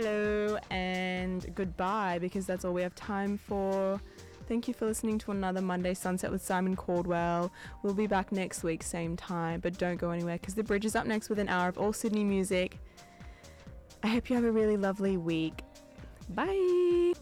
hello and goodbye, because that's all we have time for. Thank you for listening to another Monday Sunset with Simon Caldwell. We'll be back next week, same time, but don't go anywhere because The Bridge is up next with an hour of all Sydney music. I hope you have a really lovely week. Bye!